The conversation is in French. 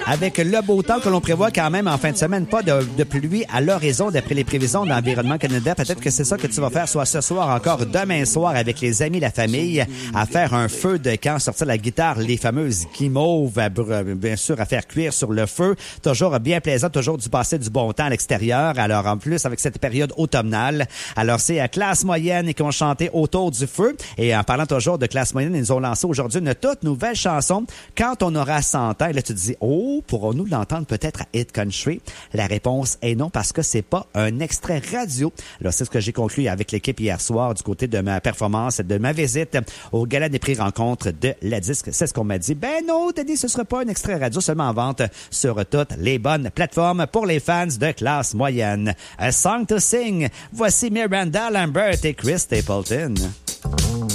Avec le beau temps que l'on prévoit quand même en fin de semaine, pas de pluie à l'horizon d'après les prévisions d'Environnement Canada. Peut-être que c'est ça que tu vas faire soit ce soir, encore demain soir avec les amis, la famille, à faire un feu de camp, sortir la guitare, les fameuses guimauves, bien sûr, à faire cuire sur le feu. Toujours bien plaisant, toujours du passer du bon temps à l'extérieur. Alors, en plus, avec cette période automnale. Alors, c'est à classe moyenne qui ont chanté autour du feu. Et en parlant toujours de classe moyenne, ils nous ont lancé aujourd'hui une toute nouvelle chanson, Quand on aura 100 ans. Et là, tu te dis, oh, pourrons-nous l'entendre peut-être à Hit Country? La réponse est non, parce que c'est pas un extrait radio. Alors, c'est ce que j'ai conclu avec l'équipe hier soir du côté de ma performance, de ma visite au Gala des prix rencontres de la disque. C'est ce qu'on m'a dit. Ben non, Teddy, ce sera pas un extrait radio, seulement en vente sur toutes les bonnes plateformes pour les fans de classe moyenne. A Song to Sing. Voici Miranda Lambert et Chris Stapleton.